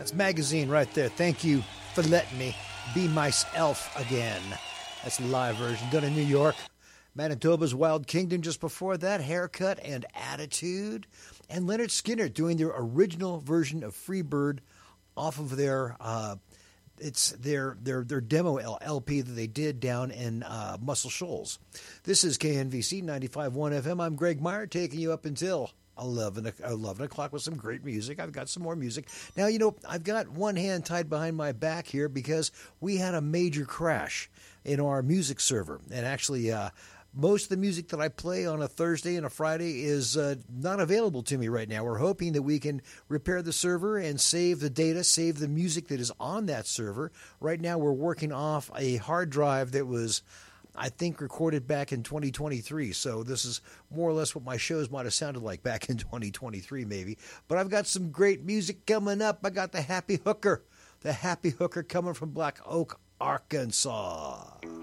Magazine right there. Thank you for letting me be myself again. That's a live version done in New York. Manitoba's Wild Kingdom just before that, Haircut and Attitude. And Leonard Skinner doing their original version of Freebird off of their demo LP that they did down in Muscle Shoals. This is KNVC 95.1 FM. I'm Greg Meyer, taking you up until 11 o'clock with some great music. I've got some more music. Now, I've got one hand tied behind my back here because we had a major crash in our music server. And actually, most of the music that I play on a Thursday and a Friday is not available to me right now. We're hoping that we can repair the server and save the data, save the music that is on that server. Right now, we're working off a hard drive that was, I think, recorded back in 2023. So this is more or less what my shows might have sounded like back in 2023, maybe. But I've got some great music coming up. I got the Happy Hooker coming from Black Oak, Arkansas.